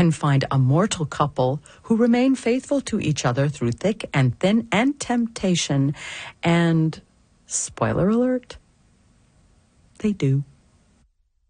can find a mortal couple who remain faithful to each other through thick and thin and temptation. And, spoiler alert, they do.